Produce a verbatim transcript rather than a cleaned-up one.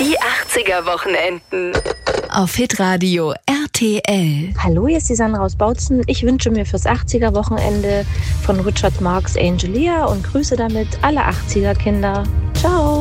Die achtziger-Wochenenden. Auf Hitradio R T L. Hallo, hier ist die Sandra aus Bautzen. Ich wünsche mir fürs achtziger-Wochenende von Richard Marx Angelia und grüße damit alle achtziger-Kinder. Ciao.